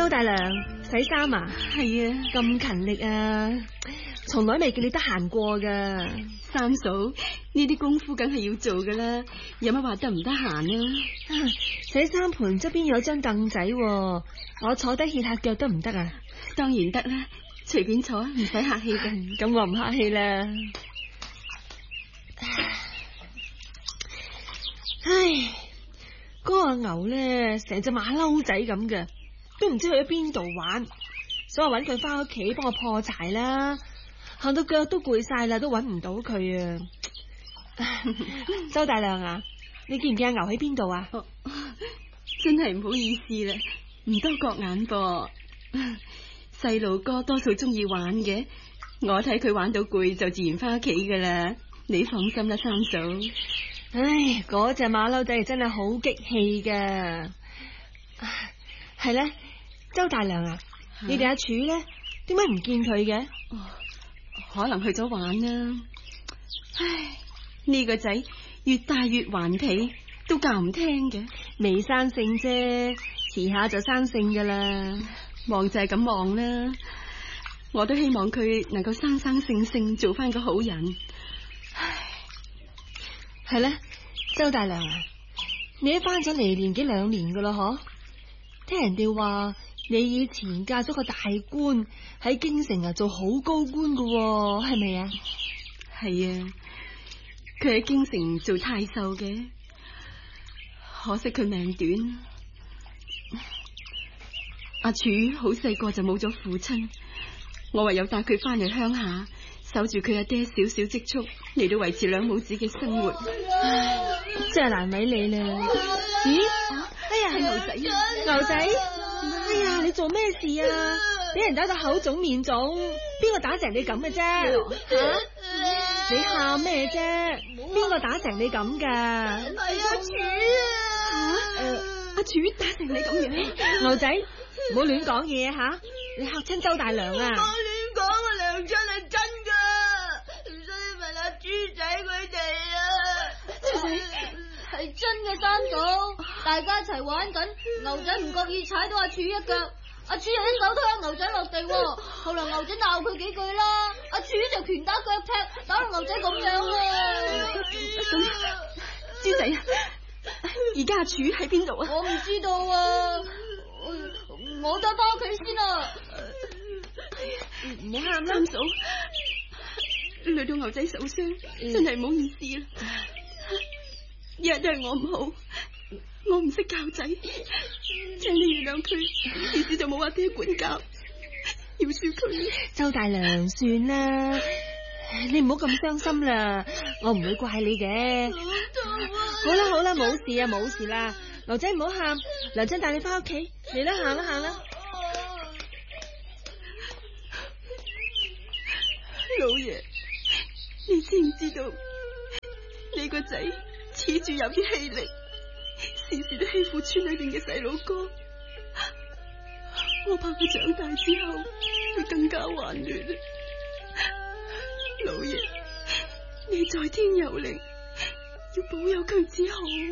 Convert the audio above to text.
周大娘洗衫啊？ 係啊， 咁勤力啊，從來未見你得閒過噶。 三嫂，呢啲功夫梗係要做噶啦，有乜話得唔得閒啊？ 洗衫盆側邊有張凳仔，我坐低歇下腳得唔得啊？ 當然得啦，隨便坐，唔使客氣嘅。 咁我唔客氣啦。唉，嗰個牛咧成隻馬騮仔咁嘅，都唔知去咗邊度玩，所以我搵佢翻屋企幫我破柴啦。行到腳都攰晒啦，都搵唔到佢啊！周大娘啊，你見唔見阿牛喺邊度啊？ 真係唔好意思啦，唔多覺眼噃。細路哥多數中意玩嘅，我睇佢玩到攰就自然翻屋企噶啦。你放心啦，三嫂。 唉，嗰隻馬騮仔真係好激氣噶。係咧，周大娘啊，你哋阿柱咧，點解唔見佢嘅？ 可能去咗玩啦。唉，呢個仔越大越頑皮，都教唔聽嘅。 未生性啫，遲下就生性噶啦。 望就係咁望啦。我都希望佢能夠生生性性做翻個好人。唉， 係咧，周大娘啊，你都翻咗嚟年幾2年噶啦嗬？聽人哋話你以前嫁咗個大官，喺京城啊做好高官噶，係咪啊？ 係啊，佢喺京城做太守嘅，可惜佢命短。阿柱好細個就冇咗父親，我唯有帶佢翻嚟鄉下，守住佢阿爹少少積蓄嚟到維持兩母子嘅生活。 唉，真係難為你啦。咦？哎呀，係牛仔，牛仔！哎呀，你做咩事啊？俾人打到口腫面腫，邊個打成你咁嘅啫？吓？你喊咩啫？邊個打成你咁噶？ 係阿柱啊！ 阿柱打成你咁樣？ 牛仔，唔好亂講嘢吓，你嚇親周大娘啊！ 唔好亂講啊，娘親係真噶，所以問阿豬仔佢哋啊。 豬仔係真嘅，三嫂，大家一齊玩緊，牛仔唔覺意踩到阿柱一腳，阿柱又一手推阿牛仔落地，後來牛仔鬧佢幾句啦，阿柱就拳打腳踢，打到牛仔咁樣啊！ 豬仔，而家阿柱喺邊度啊？ 我唔知道啊，我再翻屋企先啊！ 唔好喊啦， 三嫂，累到牛仔受傷，真係唔好意思啦。一日都係我唔好，我唔識教仔，請你原諒佢，自此就冇阿爹管教，饒恕佢。 周大娘，算啦，你唔好咁傷心啦，我唔會怪你嘅。好啦好啦，冇事啊冇事啦，牛仔唔好喊，娘親帶你翻屋企，嚟啦，行啦行啦。 老爺，你知唔知道你個仔恃住有啲氣力，時時都欺負村裏邊嘅細佬哥，我怕佢長大之後會更加頑劣。老爺，你在天有靈，要保佑佢至好。